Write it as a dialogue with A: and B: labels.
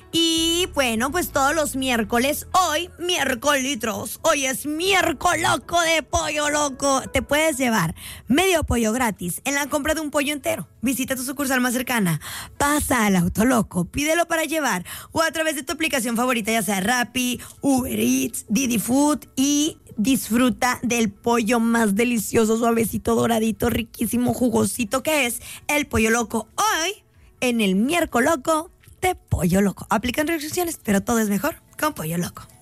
A: Y bueno, pues todos los miércoles, hoy es miércoles loco de Pollo Loco. Te puedes llevar medio pollo gratis en la compra de un pollo entero. Visita tu sucursal más cercana, pasa al Autoloco, pídelo para llevar o a través de tu aplicación favorita, ya sea Rappi, Uber Eats, Didi Food, y disfruta del pollo más delicioso, suavecito, doradito, riquísimo, jugosito que es el Pollo Loco. Hoy, en el miércoles loco de Pollo Loco. Aplican restricciones, pero todo es mejor con Pollo Loco.